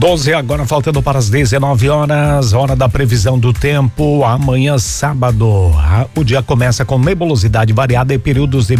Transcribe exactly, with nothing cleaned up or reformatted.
doze agora faltando para as dezenove horas, hora da previsão do tempo. Amanhã, sábado, o dia começa com nebulosidade variada e períodos de